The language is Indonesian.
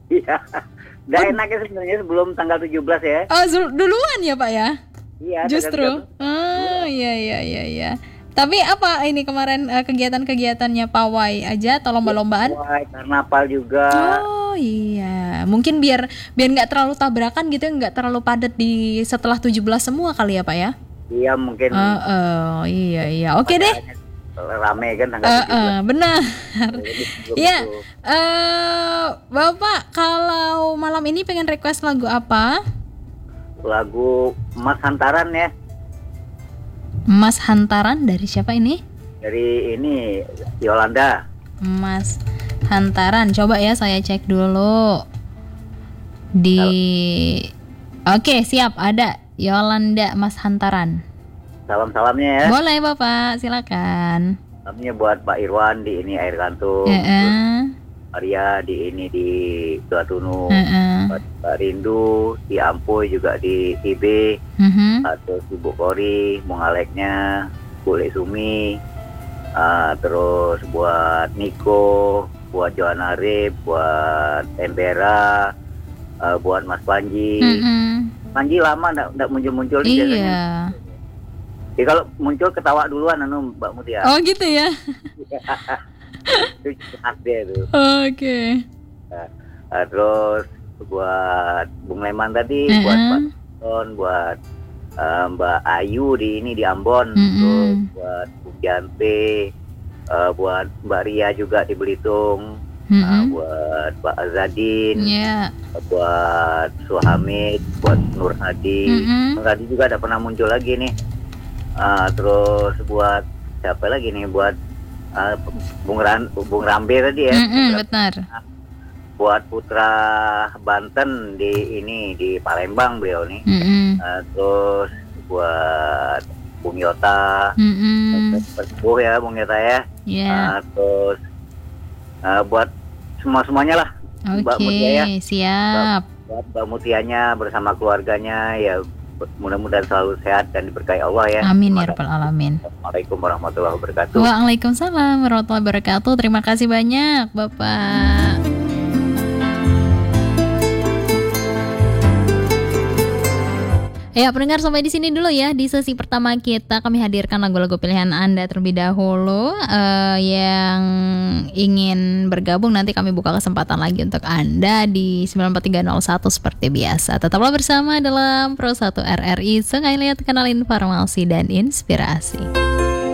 Iya. Gak enaknya sebenarnya sebelum tanggal 17 ya. Oh, duluan ya Pak ya? Iya. Justru. Iya iya iya iya. Tapi apa ini kemarin kegiatan-kegiatannya pawai aja atau lomba-lombaan? Pawai, karnaval juga. Oh iya, mungkin biar nggak terlalu tabrakan gitu, nggak terlalu padat di setelah 17 semua kali ya Pak ya? Iya mungkin. Iya iya, oke deh. Rame kan tanggal 17. Benar. Belum Iya, itu. Bapak kalau malam ini pengen request lagu apa? Lagu Mas Hantaran ya. Mas Hantaran dari siapa ini? Dari ini Yolanda. Mas Hantaran, coba ya saya cek dulu di. Oke, siap, ada Yolanda Mas Hantaran. Salam-salamnya ya. Boleh Bapak, silakan. Salamnya buat Pak Irwan di ini Air Kantung. Arya di ini di Tuatunu. Pak Rindu di Ampuy juga di IB. Atau Ibu Kori, Mongaleknya, Bule Sumi. Terus buat Niko, buat Johan Arif, buat Embera, buat Mas Panji. Panji lama nggak muncul-muncul nih biasanya. Iya. Jadi kalau muncul ketawa duluan Mbak Mutia. Oh gitu ya. Itu khas dia tuh. Oke. Terus buat Bung Leman tadi, buat Pak Ton, buat Mbak Ayu di ini di Ambon, terus buat Bung Jante, buat Mbak Ria juga di Belitung, buat Pak Azadin, buat Suhamid, buat Nur Hadi. Nur Hadi juga ada pernah muncul lagi nih. Terus buat siapa lagi nih? Buat Bung Rambe tadi ya. Benar. Buat Putra Banten di ini di Palembang beliau nih. Terus buat Bung Yota, Persepuh ya Bung Yota ya. Terus buat semuanya lah. Mbak Mutia ya. Siap. Buat Mbak Mutianya bersama keluarganya ya, mudah-mudahan selalu sehat dan diberkahi Allah ya. Amin ya rabbal alamin. Assalamualaikum warahmatullahi wabarakatuh. Waalaikumsalam warahmatullahi wabarakatuh. Terima kasih banyak Bapak. Ya pendengar, sampai di sini dulu ya di sesi pertama kita. Kami hadirkan lagu-lagu pilihan Anda terlebih dahulu. Yang ingin bergabung nanti kami buka kesempatan lagi untuk Anda di 94301 seperti biasa. Tetaplah bersama dalam Pro 1 RRI Sungai Liat, Kenal Informasi dan Inspirasi.